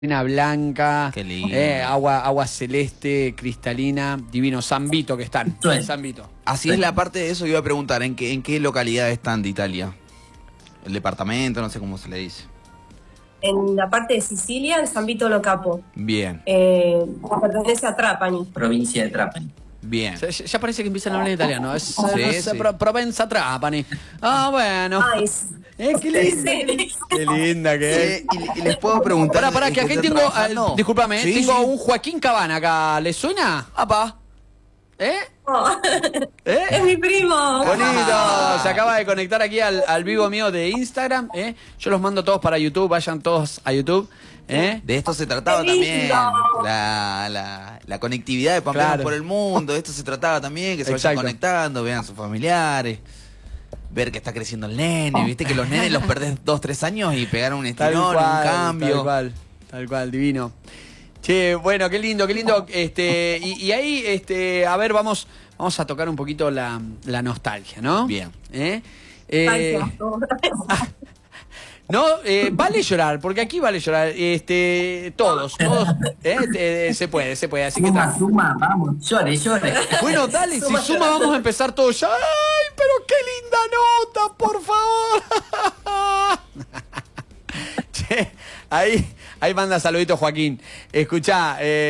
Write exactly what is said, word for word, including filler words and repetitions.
Arena blanca, Qué lindo. eh, agua, agua celeste, cristalina, divino. San Vito que están. Sí. San Vito. Así es la parte de eso que iba a preguntar, ¿en qué, en qué localidad están de Italia? El departamento, no sé cómo se le dice. En la parte de Sicilia, en San Vito Lo Capo. Bien, Eh, pertenece a Trapani. Provincia de Trapani. bien. Ya, ya parece que empiezan a hablar italiano. Es, Sí, es- sí. Pro- Provenza Trapani. Ah, bueno. Ay, es- Eh, qué linda. Qué linda que es. Eh, y, y les puedo preguntar... Pará, pará, que aquí ¿están tengo. trabajando? eh, discúlpame, Sí, tengo sí. un Joaquín Cabana acá. ¿Le suena? Apa. ¿Eh? Oh, ¿Eh? es mi primo. Bonito, se acaba de conectar aquí al, al vivo mío de Instagram. ¿eh? Yo los mando todos para YouTube, vayan todos a YouTube. ¿eh? De esto se trataba ¡Qué también, lindo! la, la, la conectividad de Pampeanos Claro. por el mundo, de esto se trataba también, que se vayan Exacto. conectando, vean a sus familiares, ver que está creciendo el nene, viste que los nenes los perdés dos, tres años y pegaron un Tal estirón, cual, un cambio. Tal cual, tal cual, divino. Che, bueno, qué lindo, qué lindo. Este, y, y ahí, este, a ver, vamos, vamos a tocar un poquito la, la nostalgia, ¿no? Bien. ¿Eh? Ay, Eh, no, eh, vale llorar, porque aquí vale llorar. Este, todos, todos, ¿eh? Eh, se puede, se puede. Así que Suma, tra- suma, vamos, llore, llore. bueno, dale, si Suma suma vamos a empezar todos ya. ¡Ay, pero qué linda nota, por favor! Che, ahí, ahí manda saluditos Joaquín. Escuchá, eh,